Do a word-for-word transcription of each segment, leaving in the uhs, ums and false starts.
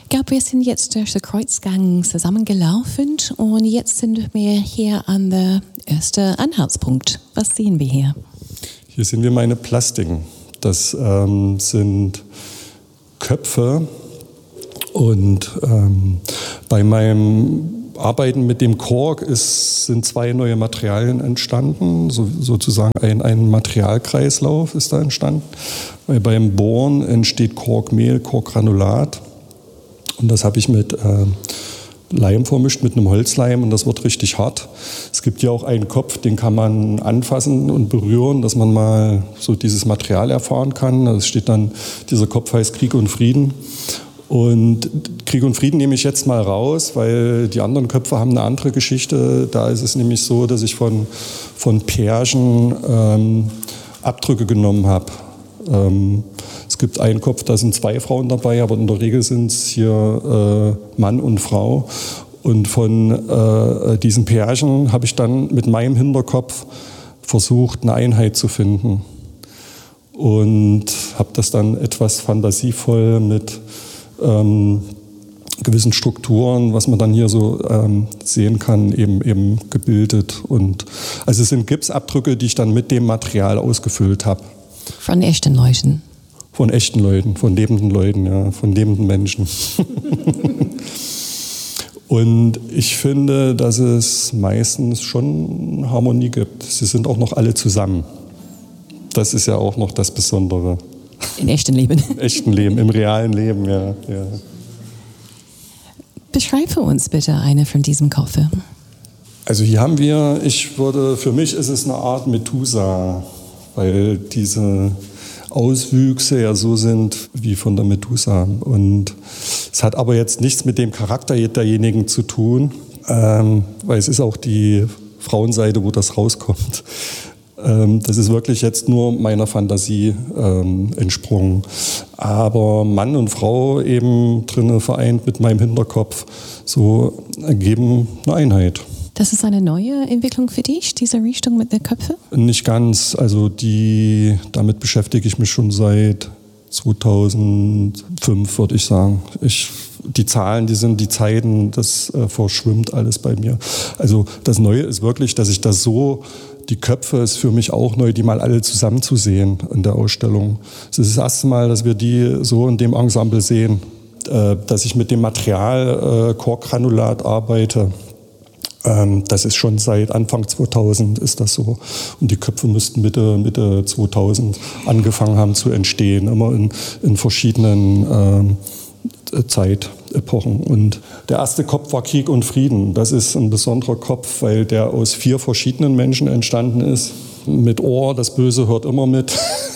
Ich glaube, wir sind jetzt durch den Kreuzgang zusammengelaufen und jetzt sind wir hier an der ersten Anhaltspunkt. Was sehen wir hier? Hier sehen wir meine Plastiken. Das ähm, sind Köpfe und ähm, bei meinem Arbeiten mit dem Kork ist, sind zwei neue Materialien entstanden, so, sozusagen ein, ein Materialkreislauf ist da entstanden. Weil beim Bohren entsteht Korkmehl, Korkgranulat und das habe ich mit äh, Leim vermischt, mit einem Holzleim und das wird richtig hart. Es gibt ja auch einen Kopf, den kann man anfassen und berühren, dass man mal so dieses Material erfahren kann. Es steht dann, dieser Kopf heißt Krieg und Frieden. Und Krieg und Frieden nehme ich jetzt mal raus, weil die anderen Köpfe haben eine andere Geschichte. Da ist es nämlich so, dass ich von, von Pärchen ähm, Abdrücke genommen habe. Ähm, es gibt einen Kopf, da sind zwei Frauen dabei, aber in der Regel sind es hier äh, Mann und Frau. Und von äh, diesen Pärchen habe ich dann mit meinem Hinterkopf versucht, eine Einheit zu finden. Und habe das dann etwas fantasievoll mit Ähm, gewissen Strukturen, was man dann hier so ähm, sehen kann, eben, eben gebildet. Und, also es sind Gipsabdrücke, die ich dann mit dem Material ausgefüllt habe. Von echten Leuten? Von echten Leuten, von lebenden Leuten, ja, von lebenden Menschen. Und ich finde, dass es meistens schon Harmonie gibt. Sie sind auch noch alle zusammen. Das ist ja auch noch das Besondere. Im echten Leben. Im echten Leben, im realen Leben, ja. ja. Beschreibe uns bitte eine von diesen Köpfen. Also hier haben wir, ich würde, für mich ist es eine Art Medusa, weil diese Auswüchse ja so sind wie von der Medusa. Und es hat aber jetzt nichts mit dem Charakter derjenigen zu tun, ähm, weil es ist auch die Frauenseite, wo das rauskommt. Das ist wirklich jetzt nur meiner Fantasie ähm, entsprungen. Aber Mann und Frau eben drinne vereint mit meinem Hinterkopf, so ergeben eine Einheit. Das ist eine neue Entwicklung für dich, diese Richtung mit den Köpfen? Nicht ganz. Also die, damit beschäftige ich mich schon seit zweitausendfünf, würde ich sagen. Ich, die Zahlen, die sind die Zeiten, das äh, verschwimmt alles bei mir. Also das Neue ist wirklich, dass ich das so, die Köpfe ist für mich auch neu, die mal alle zusammen zu sehen in der Ausstellung. Es ist das erste Mal, dass wir die so in dem Ensemble sehen, äh, dass ich mit dem Material äh, Korkgranulat arbeite. Ähm, das ist schon seit Anfang zweitausend ist das so. Und die Köpfe müssten Mitte, Mitte zweitausend angefangen haben zu entstehen, immer in, in verschiedenen ähm, Zeitepochen. Und der erste Kopf war Krieg und Frieden. Das ist ein besonderer Kopf, weil der aus vier verschiedenen Menschen entstanden ist. Mit Ohr, das Böse hört immer mit.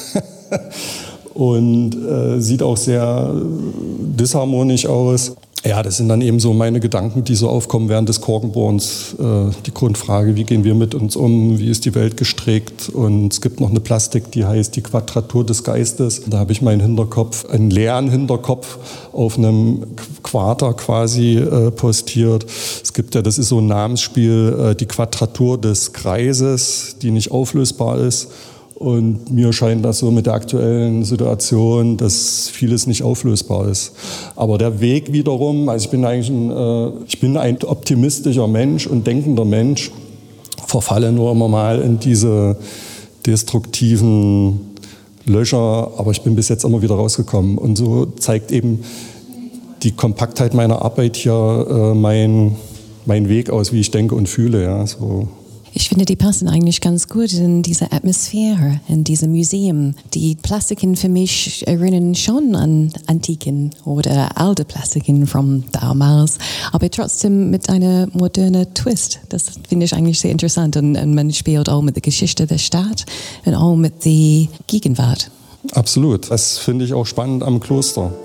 Und äh, sieht auch sehr disharmonisch aus. Ja, das sind dann eben so meine Gedanken, die so aufkommen während des Korkenbohrens. Äh, die Grundfrage, wie gehen wir mit uns um, wie ist die Welt gestrickt? Und es gibt noch eine Plastik, die heißt die Quadratur des Geistes. Da habe ich meinen Hinterkopf, einen leeren Hinterkopf auf einem Quader quasi äh, postiert. Es gibt ja, das ist so ein Namensspiel, äh, die Quadratur des Kreises, die nicht auflösbar ist. Und mir scheint das so mit der aktuellen Situation, dass vieles nicht auflösbar ist. Aber der Weg wiederum, also ich bin eigentlich ein, äh, ich bin ein optimistischer Mensch und denkender Mensch, verfalle nur immer mal in diese destruktiven Löcher, aber ich bin bis jetzt immer wieder rausgekommen. Und so zeigt eben die Kompaktheit meiner Arbeit hier äh, mein, mein Weg aus, wie ich denke und fühle. Ja, so. Ich finde, die passen eigentlich ganz gut in diese Atmosphäre, in diesem Museum. Die Plastiken für mich erinnern schon an Antiken oder alte Plastiken von damals, aber trotzdem mit einem modernen Twist. Das finde ich eigentlich sehr interessant und, und man spielt auch mit der Geschichte der Stadt und auch mit der Gegenwart. Absolut. Das finde ich auch spannend am Kloster.